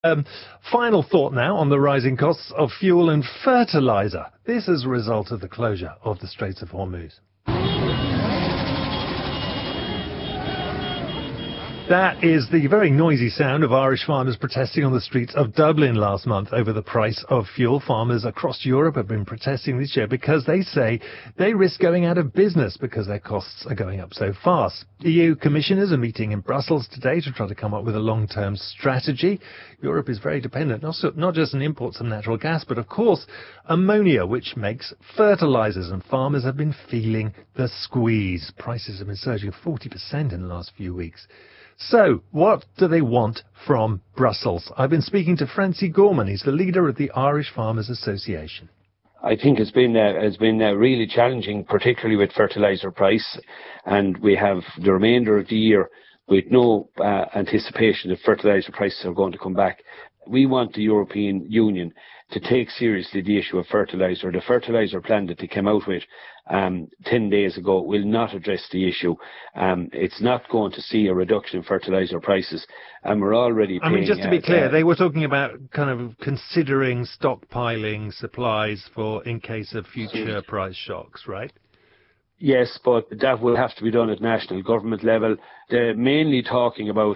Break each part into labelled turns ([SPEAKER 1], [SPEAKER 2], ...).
[SPEAKER 1] Final thought now on the rising costs of fuel and fertilizer. This is a result of the closure of the Straits of Hormuz. That is the very noisy sound of Irish farmers protesting on the streets of Dublin last month over the price of fuel. Farmers across Europe have been protesting this year because they say they risk going out of business because their costs are going up so fast. EU commissioners are meeting in Brussels today to try to come up with a long-term strategy. Europe is very dependent, not just on imports of natural gas, but of course ammonia, which makes fertilizers, and farmers have been feeling the squeeze. Prices have been surging 40% in the last few weeks. So, what do they want from Brussels? I've been speaking to Francie Gorman. He's the leader of the Irish Farmers Association.
[SPEAKER 2] I think it's been really challenging, particularly with fertiliser price, and we have the remainder of the year with no anticipation that fertiliser prices are going to come back. We want the European Union to take seriously the issue of fertiliser. The fertiliser plan that they came out with 10 days ago will not address the issue. It's not going to see a reduction in fertiliser prices, and we're already paying...
[SPEAKER 1] I mean, just to be clear, they were talking about kind of considering stockpiling supplies for in case of future price shocks, right?
[SPEAKER 2] Yes, but that will have to be done at national government level. They're mainly talking about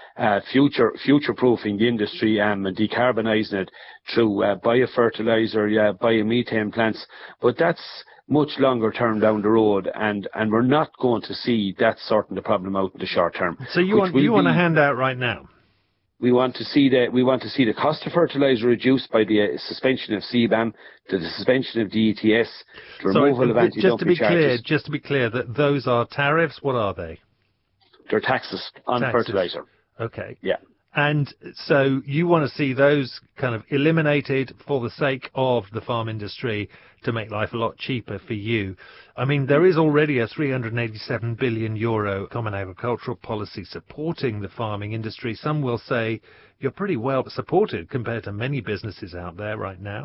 [SPEAKER 2] future-proofing the industry and decarbonising it through biofertiliser, biomethane plants. But that's much longer term down the road, and we're not going to see that sorting the problem out in the short term.
[SPEAKER 1] So you want a handout right now?
[SPEAKER 2] We want to see the cost of fertiliser reduced by the suspension of CBAM, the suspension of the ETS, the removal of anti-dumping charges.
[SPEAKER 1] Just to be clear, that those are tariffs. What are they?
[SPEAKER 2] They're taxes on fertiliser.
[SPEAKER 1] Okay.
[SPEAKER 2] Yeah.
[SPEAKER 1] And so you want to see those kind of eliminated for the sake of the farm industry to make life a lot cheaper for you. I mean, there is already a €387 billion common agricultural policy supporting the farming industry. Some will say you're pretty well supported compared to many businesses out there right now.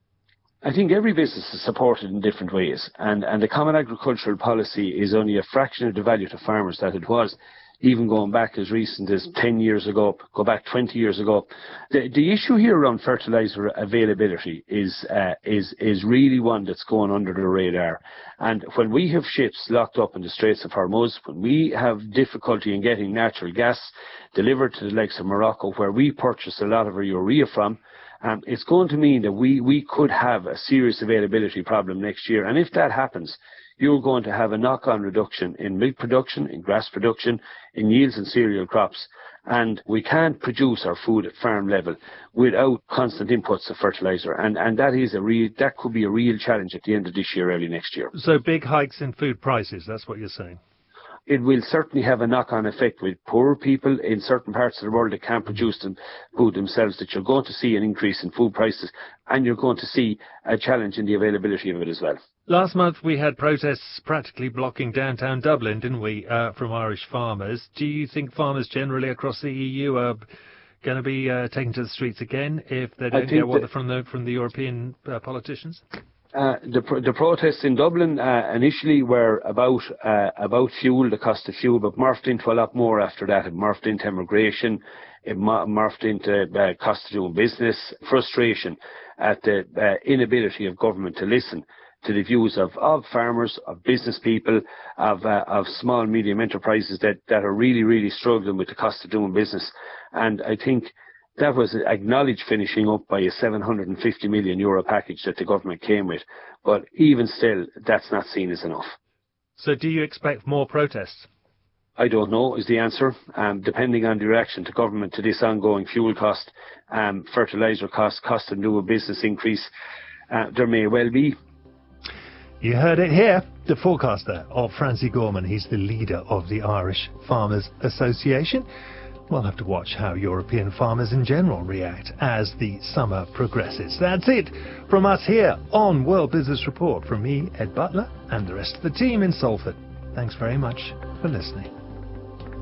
[SPEAKER 2] I think every business is supported in different ways, and the common agricultural policy is only a fraction of the value to farmers that it was, even going back as recent as 10 years ago, go back 20 years ago. The issue here around fertiliser availability is really one that's going under the radar. And when we have ships locked up in the Straits of Hormuz, when we have difficulty in getting natural gas delivered to the likes of Morocco, where we purchase a lot of our urea from, it's going to mean that we could have a serious availability problem next year. And if that happens, you're going to have a knock-on reduction in milk production, in grass production, in yields and cereal crops. And we can't produce our food at farm level without constant inputs of fertiliser. And that could be a real challenge at the end of this year, early next year.
[SPEAKER 1] So big hikes in food prices, that's what you're saying?
[SPEAKER 2] It will certainly have a knock-on effect with poorer people in certain parts of the world that can't produce food themselves, that you're going to see an increase in food prices, and you're going to see a challenge in the availability of it as well.
[SPEAKER 1] Last month we had protests practically blocking downtown Dublin, didn't we, from Irish farmers. Do you think farmers generally across the EU are going to be taken to the streets again if they don't get what from the European politicians?
[SPEAKER 2] The protests in Dublin initially were about fuel, the cost of fuel, but morphed into a lot more after that. It morphed into immigration, it morphed into cost of doing business, frustration at the inability of government to listen to the views of farmers, of business people, of small and medium enterprises that are really, really struggling with the cost of doing business. And I think that was acknowledged finishing up by a €750 million package that the government came with. But even still, that's not seen as enough.
[SPEAKER 1] So do you expect more protests?
[SPEAKER 2] I don't know is the answer. Depending on the reaction to government to this ongoing fuel cost, fertiliser cost of doing business increase, there may well be.
[SPEAKER 1] You heard it here. The forecaster of Francie Gorman. He's the leader of the Irish Farmers Association. We'll have to watch how European farmers in general react as the summer progresses. That's it from us here on World Business Report. From me, Ed Butler, and the rest of the team in Salford. Thanks very much for listening.